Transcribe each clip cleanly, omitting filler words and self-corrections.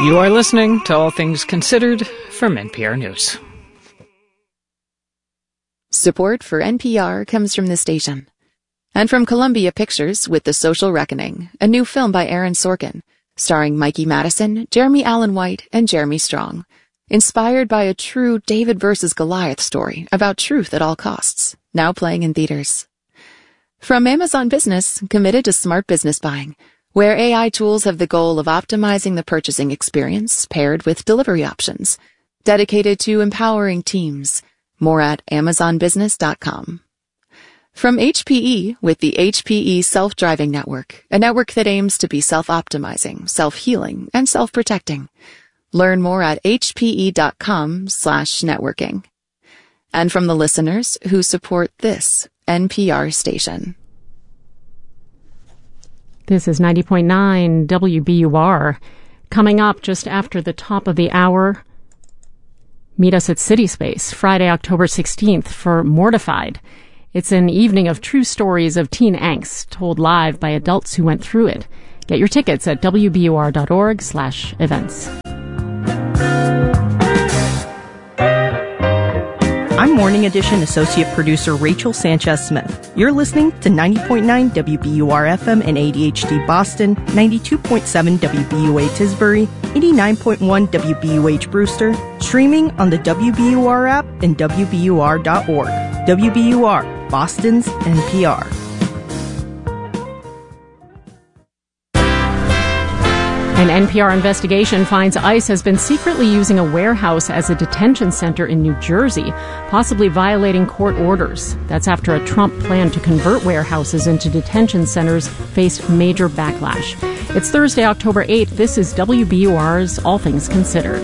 You are listening to All Things Considered from NPR News. Support for NPR comes from the station. And from Columbia Pictures with The Social Reckoning, a new film by Aaron Sorkin, starring Mikey Madison, Jeremy Allen White, and Jeremy Strong. Inspired by a true David versus Goliath story about truth at all costs, now playing in theaters. From Amazon Business, committed to smart business buying, where AI tools have the goal of optimizing the purchasing experience paired with delivery options, dedicated to empowering teams. More at amazonbusiness.com. From HPE with the HPE Self-Driving Network, a network that aims to be self-optimizing, self-healing, and self-protecting. Learn more at hpe.com/networking. And from the listeners who support this NPR station. This is 90.9 WBUR. Coming up just after the top of the hour, meet us at City Space, Friday, October 16th for Mortified. It's an evening of true stories of teen angst told live by adults who went through it. Get your tickets at wbur.org/events. I'm Morning Edition Associate Producer Rachel Sanchez-Smith. You're listening to 90.9 WBUR-FM in ADHD Boston, 92.7 WBUA Tisbury, 89.1 WBUH Brewster, streaming on the WBUR app and WBUR.org. WBUR, Boston's NPR. An NPR investigation finds ICE has been secretly using a warehouse as a detention center in New Jersey, possibly violating court orders. That's after a Trump plan to convert warehouses into detention centers faced major backlash. It's Thursday, October 8th. This is WBUR's All Things Considered.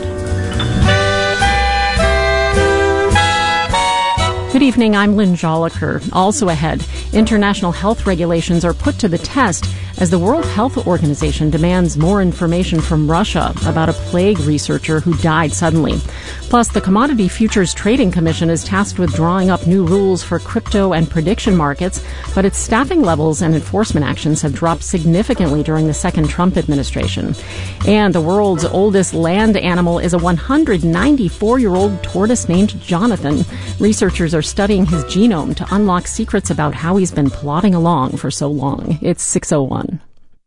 Good evening, I'm Lynn Joliker. Also ahead, international health regulations are put to the test as the World Health Organization demands more information from Russia about a plague researcher who died suddenly. Plus, the Commodity Futures Trading Commission is tasked with drawing up new rules for crypto and prediction markets, but its staffing levels and enforcement actions have dropped significantly during the second Trump administration. And the world's oldest land animal is a 194-year-old tortoise named Jonathan. Researchers are studying his genome to unlock secrets about how he's been plodding along for so long. It's 6:01.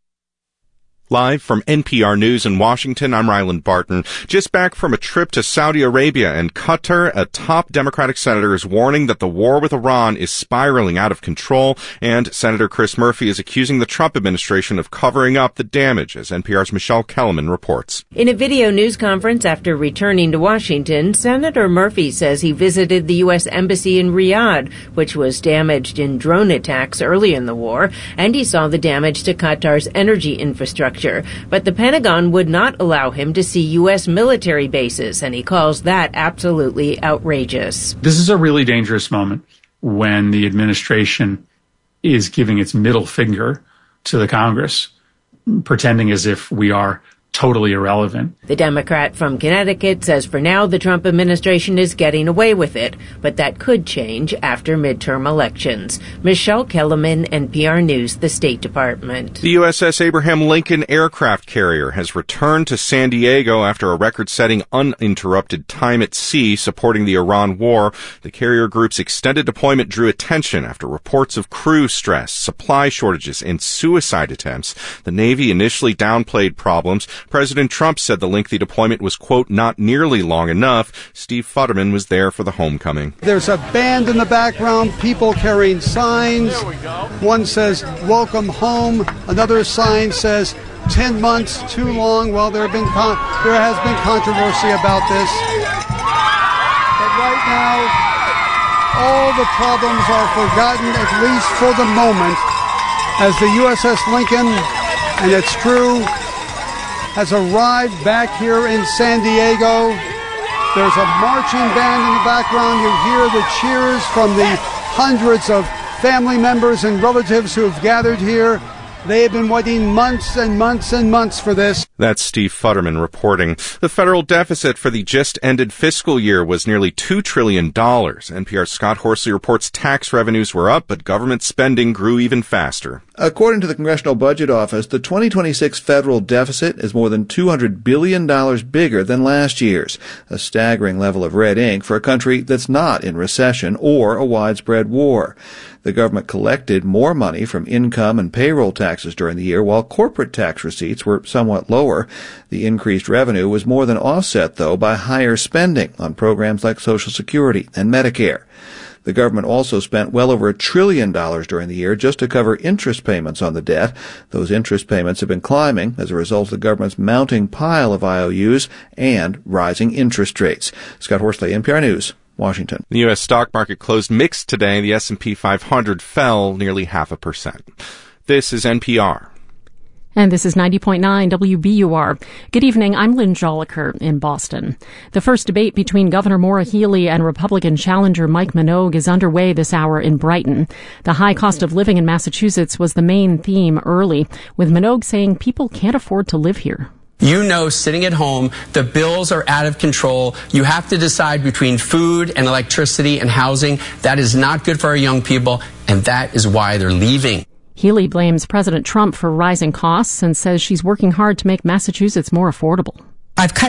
Live from NPR News in Washington, I'm Ryland Barton. Just back from a trip to Saudi Arabia and Qatar, a top Democratic senator is warning that the war with Iran is spiraling out of control, and Senator Chris Murphy is accusing the Trump administration of covering up the damage, as NPR's Michelle Kellerman reports. In a video news conference after returning to Washington, Senator Murphy says he visited the U.S. Embassy in Riyadh, which was damaged in drone attacks early in the war, and he saw the damage to Qatar's energy infrastructure. But the Pentagon would not allow him to see U.S. military bases, and he calls that absolutely outrageous. This is a really dangerous moment when the administration is giving its middle finger to the Congress, pretending as if we are totally irrelevant. The Democrat from Connecticut says for now the Trump administration is getting away with it, but that could change after midterm elections. Michelle Kellerman, NPR News, the State Department. The USS Abraham Lincoln aircraft carrier has returned to San Diego after a record-setting uninterrupted time at sea supporting the Iran war. The carrier group's extended deployment drew attention after reports of crew stress, supply shortages, and suicide attempts. The Navy initially downplayed problems. President Trump said the lengthy deployment was, quote, not nearly long enough. Steve Futterman was there for the homecoming. There's a band in the background, people carrying signs. One says, welcome home. Another sign says, 10 months too long. Well, there has been controversy about this. But right now, all the problems are forgotten, at least for the moment, as the USS Lincoln and its crew has arrived back here in San Diego. There's a marching band in the background. You hear the cheers from the hundreds of family members and relatives who have gathered here. They have been waiting months and months and months for this. That's Steve Futterman reporting. The federal deficit for the just-ended fiscal year was nearly $2 trillion. NPR's Scott Horsley reports tax revenues were up, but government spending grew even faster. According to the Congressional Budget Office, the 2026 federal deficit is more than $200 billion bigger than last year's, a staggering level of red ink for a country that's not in recession or a widespread war. The government collected more money from income and payroll taxes during the year, while corporate tax receipts were somewhat lower. The increased revenue was more than offset, though, by higher spending on programs like Social Security and Medicare. The government also spent well over $1 trillion during the year just to cover interest payments on the debt. Those interest payments have been climbing as a result of the government's mounting pile of IOUs and rising interest rates. Scott Horsley, NPR News, Washington. The U.S. stock market closed mixed today. The S&P 500 fell nearly 0.5%. This is NPR. And this is 90.9 WBUR. Good evening. I'm Lynn Jolicoeur in Boston. The first debate between Governor Maura Healey and Republican challenger Mike Minogue is underway this hour in Brighton. The high cost of living in Massachusetts was the main theme early, with Minogue saying people can't afford to live here. You know, sitting at home, the bills are out of control. You have to decide between food and electricity and housing. That is not good for our young people, and that is why they're leaving. Healey blames President Trump for rising costs and says she's working hard to make Massachusetts more affordable. I've cut